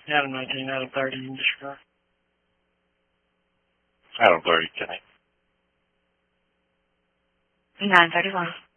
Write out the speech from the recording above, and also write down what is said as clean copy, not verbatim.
Adam 19, Adam 30, you can disregard. Adam 30, Kenny. 931.